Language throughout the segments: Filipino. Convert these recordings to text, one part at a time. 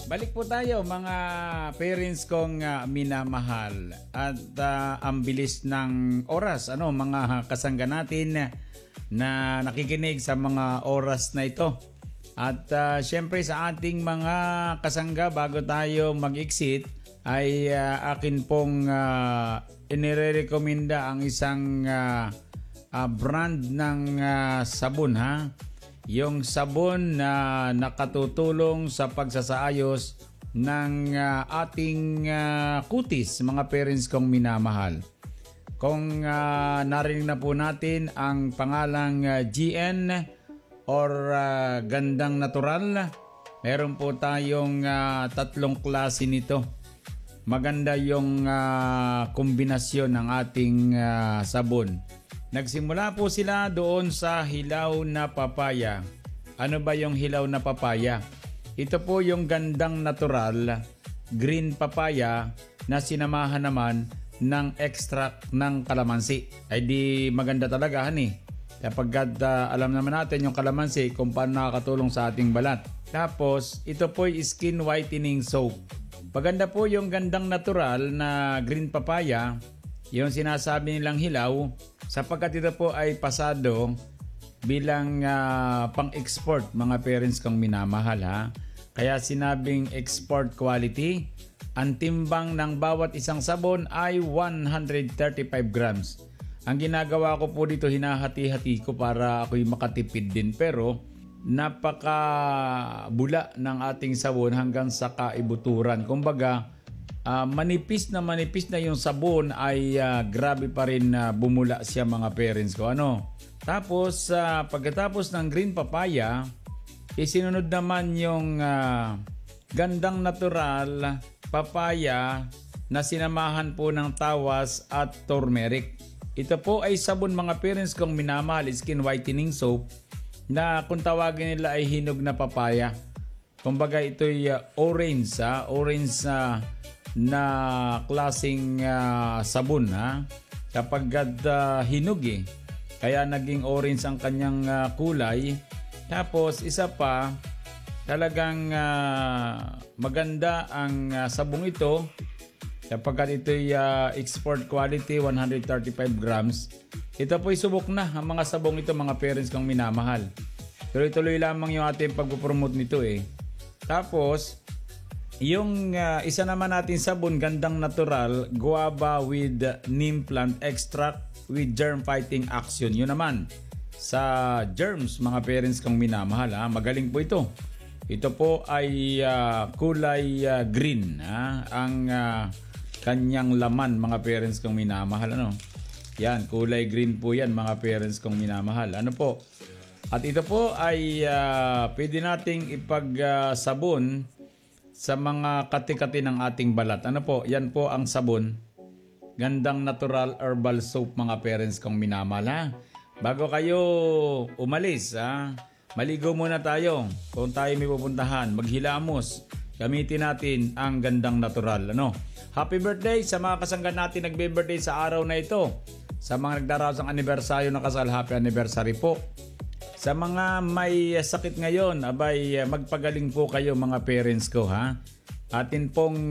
Balik po tayo mga parents kong minamahal at ang bilis ng oras, mga kasangga natin na nakikinig sa mga oras na ito. At syempre sa ating mga kasangga bago tayo mag-exit ay akin pong inirekomenda ang isang brand ng sabon ha. Yung sabon na nakatutulong sa pagsasaayos ng ating kutis, mga parents kong minamahal. Kung narinig na po natin ang pangalang GN or Gandang Natural, meron po tayong tatlong klase nito. Maganda yung kombinasyon ng ating sabon. Nagsimula po sila doon sa hilaw na papaya. Ano ba yung hilaw na papaya? Ito po yung Gandang Natural green papaya na sinamahan naman ng extract ng kalamansi. Ay di maganda talaga Kapag alam naman natin yung kalamansi kung paano nakakatulong sa ating balat. Tapos ito po yung skin whitening soap. Maganda po yung Gandang Natural na green papaya, yung sinasabi nilang hilaw, sapagkat ito po ay pasado bilang pang-export, mga parents kong minamahal ha. Kaya sinabing export quality. Ang timbang ng bawat isang sabon ay 135 grams. Ang ginagawa ko po dito, hinahati-hati ko para ako'y makatipid din. Pero napakabula ng ating sabon hanggang sa kaibuturan. Kumbaga, manipis na yung sabon ay grabe pa rin bumula siya, mga parents ko. Tapos pagkatapos ng green papaya, isinunod naman yung Gandang Natural papaya na sinamahan po ng tawas at turmeric. Ito po ay sabon, mga parents kong minamahal, skin whitening soap na kung tawagin nila ay hinog na papaya. Kumbaga ito'y orange na klaseng sabon kapag hinog kaya naging orange ang kanyang kulay. Tapos isa pa, talagang maganda ang sabong ito kapag ito'y export quality, 135 grams. Ito po'y subok na ang mga sabong ito, mga parents kong minamahal. Tuloy-tuloy lamang yung ating pagpupromote nito Tapos yung isa naman natin sabon, Gandang Natural guava with neem plant extract with germ fighting action. Yun naman sa germs, mga parents kong minamahal magaling po ito. Ito po ay kulay green ang kanyang laman, mga parents kong minamahal. Yan, kulay green po yan, mga parents kong minamahal. At ito po ay pwede nating ipagsabon sa mga kati-kati ng ating balat. Yan po ang sabon. Gandang Natural Herbal Soap, mga parents kong minamahal. Bago kayo umalis, maligo muna tayo. Kung tayo may pupuntahan, maghilamos. Gamitin natin ang Gandang Natural. Happy birthday sa mga kasangga natin nagbe-birthday sa araw na ito. Sa mga nagdaraos ng anibersaryo na kasal, happy anniversary po. Sa mga may sakit ngayon, magpagaling po kayo, mga parents ko Atin pong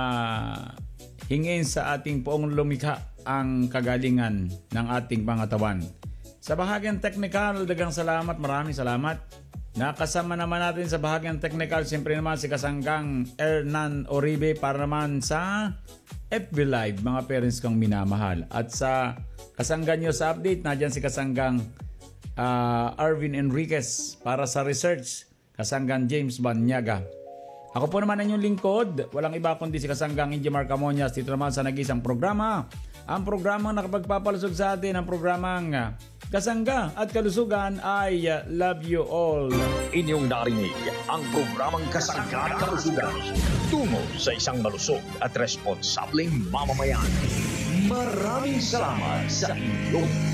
hingin sa ating poong lumikha ang kagalingan ng ating pangatawan. Sa bahagyang technical, dagang salamat, maraming salamat. Nakasama naman natin sa bahagyang technical, siyempre naman si Kasanggang Hernan Oribe para naman sa FB Live, mga parents kong minamahal. At sa Kasanggang News Update, nadyan si Kasanggang Arvin Enriquez para sa research, Kasanggang James Banyaga. Ako po naman ang inyong lingkod, walang iba kundi si Kasanggang Inji Marcamonias, dito naman sa nag-isang programa. Ang programang nakapagpapalusog sa atin, ang programang Kasangga at Kalusugan ay Love You All. Inyong narinig ang programang Kasangga at Kalusugan, tungo sa isang malusog at responsableng mamamayan. Maraming salamat sa inyong